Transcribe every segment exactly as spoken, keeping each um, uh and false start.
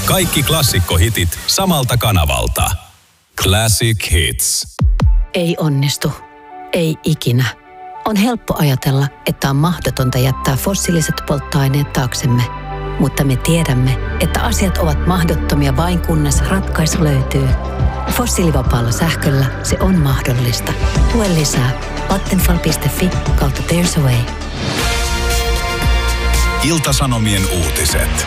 Kaikki klassikkohitit samalta kanavalta. Classic Hits. Ei onnistu. Ei ikinä. On helppo ajatella, että on mahdotonta jättää fossiiliset polttoaineet taaksemme. Mutta me tiedämme, että asiat ovat mahdottomia vain kunnes ratkaisu löytyy. Fossiilivapaalla sähköllä se on mahdollista. Lue lisää vattenfall piste fi kautta There's a Way. Ilta-Sanomien uutiset.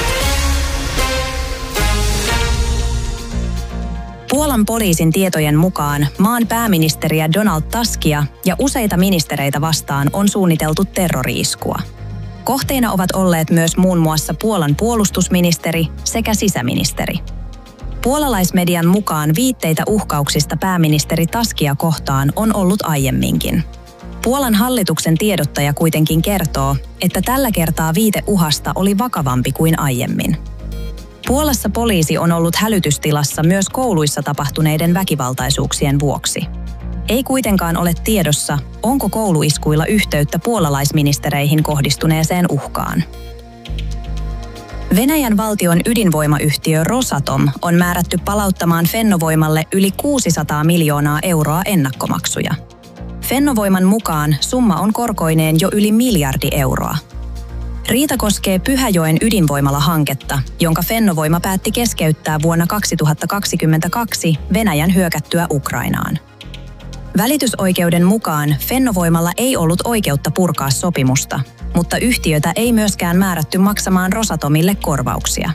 Puolan poliisin tietojen mukaan maan pääministeriä Donald Tuskia ja useita ministereitä vastaan on suunniteltu terrori-iskua. Kohteina ovat olleet myös muun muassa Puolan puolustusministeri sekä sisäministeri. Puolalaismedian mukaan viitteitä uhkauksista pääministeri Tuskia kohtaan on ollut aiemminkin. Puolan hallituksen tiedottaja kuitenkin kertoo, että tällä kertaa viite uhasta oli vakavampi kuin aiemmin. Puolassa poliisi on ollut hälytystilassa myös kouluissa tapahtuneiden väkivaltaisuuksien vuoksi. Ei kuitenkaan ole tiedossa, onko kouluiskuilla yhteyttä puolalaisministereihin kohdistuneeseen uhkaan. Venäjän valtion ydinvoimayhtiö Rosatom on määrätty palauttamaan Fennovoimalle yli kuusisataa miljoonaa euroa ennakkomaksuja. Fennovoiman mukaan summa on korkoineen jo yli miljardi euroa. Riita koskee Pyhäjoen ydinvoimala-hanketta, jonka Fennovoima päätti keskeyttää vuonna kaksituhattakaksikymmentäkaksi Venäjän hyökättyä Ukrainaan. Välitysoikeuden mukaan Fennovoimalla ei ollut oikeutta purkaa sopimusta, mutta yhtiötä ei myöskään määrätty maksamaan Rosatomille korvauksia.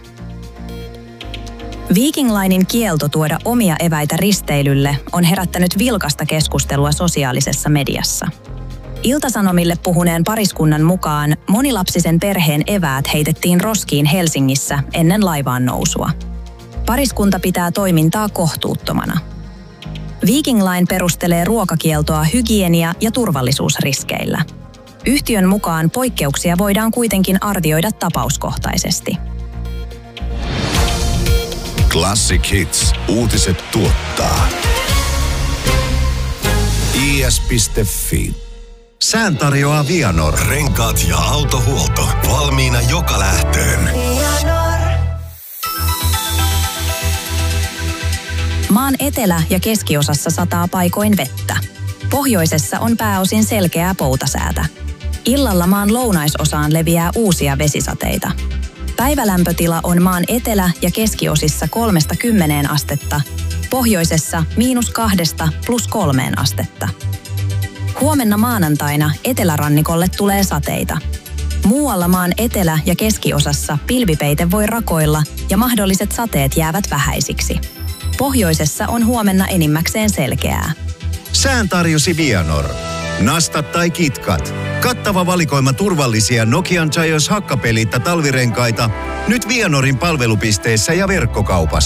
Viking Linen kielto tuoda omia eväitä risteilylle on herättänyt vilkasta keskustelua sosiaalisessa mediassa. Ilta-Sanomille puhuneen pariskunnan mukaan monilapsisen perheen eväät heitettiin roskiin Helsingissä ennen laivaan nousua. Pariskunta pitää toimintaa kohtuuttomana. Viking Line perustelee ruokakieltoa hygienia- ja turvallisuusriskeillä. Yhtiön mukaan poikkeuksia voidaan kuitenkin arvioida tapauskohtaisesti. Classic Hits. Uutiset tuottaa. I S piste fi. Sään tarjoaa Vianor. Renkaat ja autohuolto. Valmiina joka lähtöön. Maan etelä- ja keskiosassa sataa paikoin vettä. Pohjoisessa on pääosin selkeää poutasäätä. Illalla maan lounaisosaan leviää uusia vesisateita. Päivälämpötila on maan etelä- ja keskiosissa kolmesta kymmeneen astetta, pohjoisessa miinus kahdesta plus kolmeen astetta. Huomenna maanantaina etelärannikolle tulee sateita. Muualla maan etelä- ja keskiosassa pilvipeite voi rakoilla ja mahdolliset sateet jäävät vähäisiksi. Pohjoisessa on huomenna enimmäkseen selkeää. Sään tarjosi Vianor. Nastat tai kitkat. Kattava valikoima turvallisia Nokian Giants hakkapeliittä talvirenkaita. Nyt Vianorin palvelupisteissä ja verkkokaupassa.